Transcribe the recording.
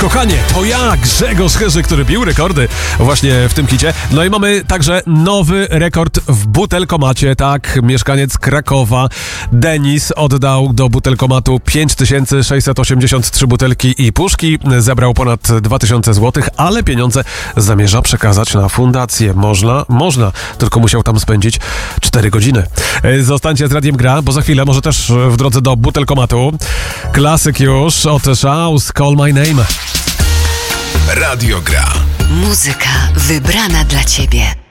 Kochanie, to ja, Grzegorz Chyży, który bił rekordy właśnie w tym hicie. No i mamy także nowy rekord w butelkomacie. Tak, mieszkaniec Krakowa Denis oddał do butelkomatu 5683 butelki i puszki. Zebrał ponad 2000 zł, ale pieniądze zamierza przekazać na fundację. Można, tylko musiał tam spędzić 4 godziny. Zostańcie z Radiem Gra, bo za chwilę, może też w drodze do butelkomatu, klasyk już od Shouse, Call My Name. Radio Gra. Muzyka wybrana dla Ciebie.